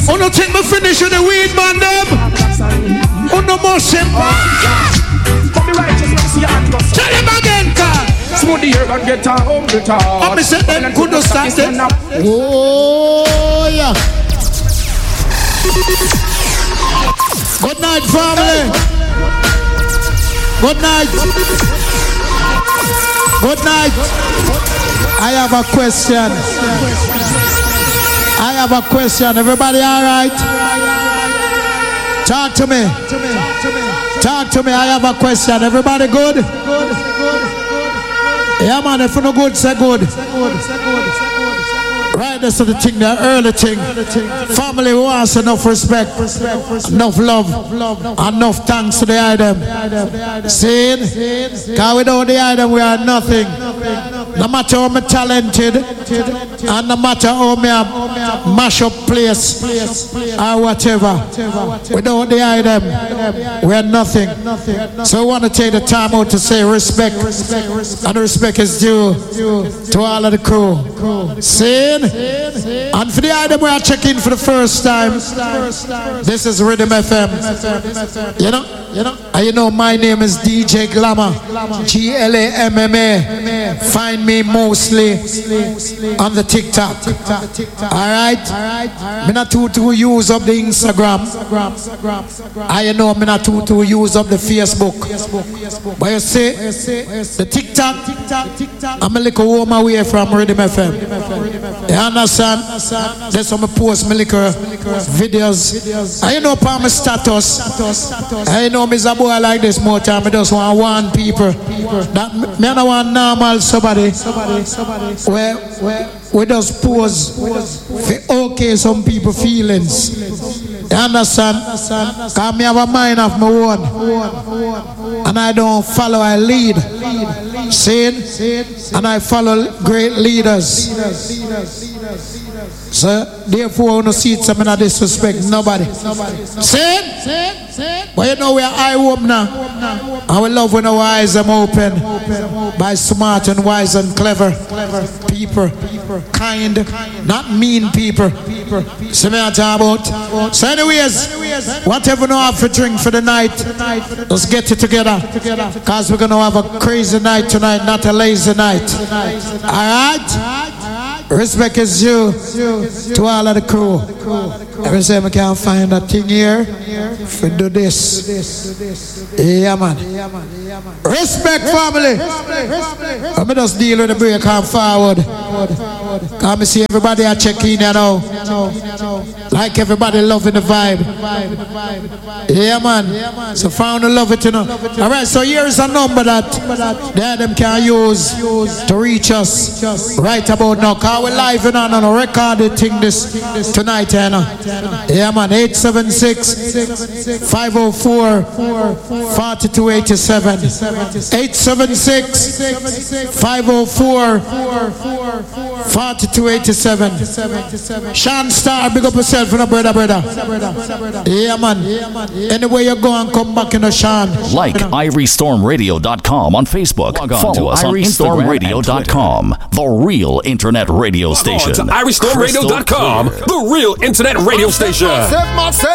Oh, no, take me finish with the weed, man, them. Oh, no more simple. Tell him again, God. Smooth the air and get a humble talk. I'm saying them couldn't stop them. Oh, yeah. Good night, family. Good night. Good night. I have a question. I have a question. Everybody all right? Talk to me. Talk to me. I have a question. Everybody good? Yeah, man. If you're not good, say good. Right, that's the thing, the early thing. Family wants enough respect, enough love, enough thanks to the item. See? Because without the item, we are nothing. No matter how I'm talented, and no matter how I mash up place, or whatever, without the item, we are nothing. So I want to take the time out to say respect, and respect is due to all of the crew. See? And for the item we are checking for the first time, this is Rhythm FM. You know my name is DJ Glamour, GLAMMA. Find me mostly on the TikTok. Alright? I'm not too use up the Instagram. I know I'm not too use up the Facebook. But you see, the TikTok, I'm a little warm away from Rhythm FM. You understand? That's how I post my little videos. I know upon my status. I know me a boy like this more time. I just want one people. That me don't want normal somebody. Where we just pose for okay some people feelings. You understand? Because I have a mind of my own. And I don't follow, I lead. See? And I follow great leaders. So therefore I don't see it, I don't disrespect nobody. See? But you know we are eye open now. And we love when our eyes are open by smart and wise and clever people. Kind, not mean people. See me I talk about. So anyways, whatever we have for drink for the night, let's get it together. Because we're going to have a crazy night tonight, not a lazy night. Alright? Respect is due to all of the crew. Every time I can't find a thing here, we do this. Yeah, man. Respect, family. I'm just deal with the break and forward. Come see everybody are checking in now. Like everybody loving the vibe. Yeah, man. So found to love it, you know. Alright, so here is a number that them can use to reach us right about now. Cause we're live and on a recorded thing this tonight, you know. Yeah, man. 876-504-4287. 876-504-4287. Sean Star, big up yourself, you know, brother. Yeah, man. Anywhere you go and come back in the Sean. Like IrieStormRadio.com on Facebook. Follow us on IrieStormRadio.com, the real internet radio station. To IrieStormRadio.com, the real internet radio station.